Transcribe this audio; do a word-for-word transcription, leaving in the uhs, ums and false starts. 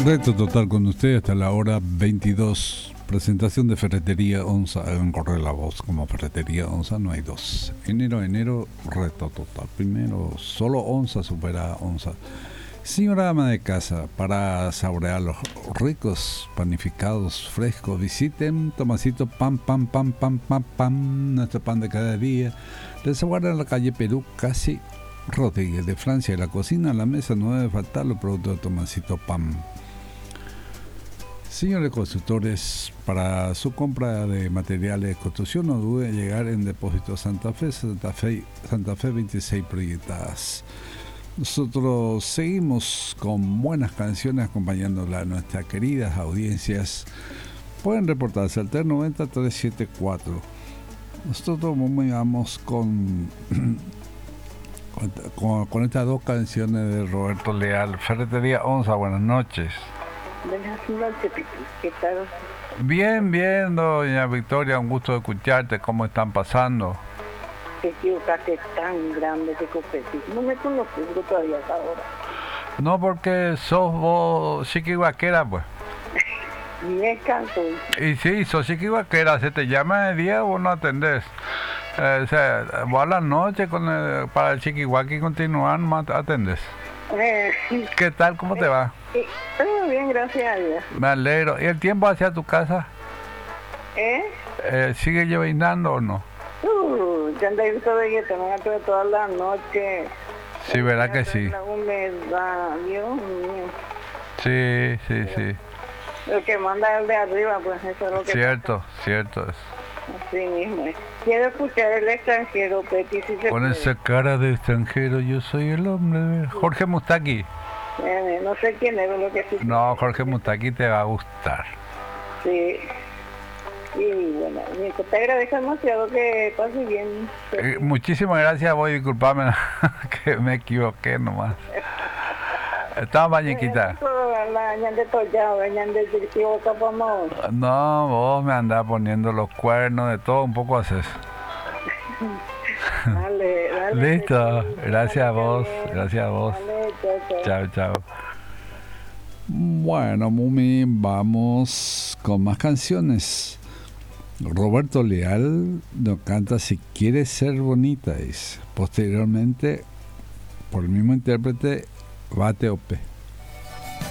Reto total con ustedes hasta la hora veintidós. Presentación de Ferretería Onza. Hagan correr la voz como Ferretería Onza, no hay dos. Enero, enero, reto total. Primero, solo Onza supera Onza. Señora ama de casa, para saborear los ricos panificados frescos, visiten Tomasito Pam Pam Pam Pam Pam Pam, nuestro pan de cada día. Les aguarda en la calle Perú, casi Rodríguez, de Francia. La cocina a la mesa no debe faltar los productos de Tomasito Pam. Señores constructores, para su compra de materiales de construcción no dude en llegar en Depósito Santa Fe, Santa Fe, Santa Fe veintiséis proyectadas. Nosotros seguimos con buenas canciones acompañándolas a nuestras queridas audiencias. Pueden reportarse al tres noventa, tres setenta y cuatro. Nosotros vamos con, con, con estas dos canciones de Roberto Leal. Ferretería Onza, buenas noches. Buenas noches, ¿qué tal? Bien, bien, doña Victoria, un gusto escucharte. ¿Cómo están pasando? Te equivocaste tan grande que competí. No me conoces todavía hasta ahora. No, porque sos vos chiquihuaquera, pues. Me canto. Y sí, sos chiquihuaquera. Se te llama de día, vos no atendés. Eh, o sea, vos a la noche con el, para el chiquihuaqui continúan, más atendés. Eh, ¿Qué tal? ¿Cómo te va? eh, todo bien, gracias a Dios. Me alegro. ¿Y el tiempo hacia tu casa? ¿Eh? Eh, ¿Sigue llovinando o no? Uh, ya andáis todavía, te van a traer toda la noche. Sí, ¿verdad que sí? La humedad, Dios mío. Sí, sí, sí. Lo que manda el de arriba, pues eso es lo que Cierto, cierto es. pasa. Así mismo es. Quiero escuchar El Extranjero, Peti, si se Con puede. esa cara de extranjero, yo soy el hombre de... Jorge Mustaki. Eh, no sé quién es lo que sí. No, Jorge Mustaki te va a gustar. Sí. Y bueno, te agradezco demasiado que pases bien. Eh, muchísimas gracias, voy, disculpame que me equivoqué nomás. Estaba mañequita. No, vos me andás poniendo los cuernos, de todo un poco haces. Dale, dale. Listo, gracias a vos, gracias a vos. Dale, chao, chao. Chao, chao. Bueno, Mumi, vamos con más canciones. Roberto Leal nos canta Si quieres ser bonita, dice. Posteriormente, por el mismo intérprete, Bate Ope.